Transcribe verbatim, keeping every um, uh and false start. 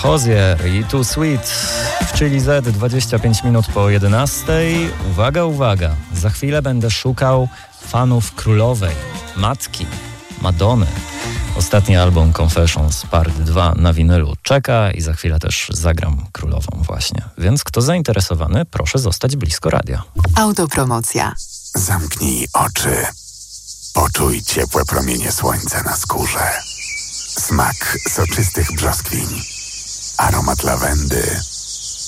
Hozier i Too Sweet w Chili Z, dwadzieścia pięć minut po jedenastej. Uwaga, uwaga, za chwilę będę szukał fanów królowej, matki, Madony. Ostatni album Confessions Part dwa na winylu czeka i za chwilę też zagram królową właśnie. Więc kto zainteresowany, proszę zostać blisko radia. Autopromocja. Zamknij oczy. Poczuj ciepłe promienie słońca na skórze. Smak soczystych brzoskwiń. Aromat lawendy.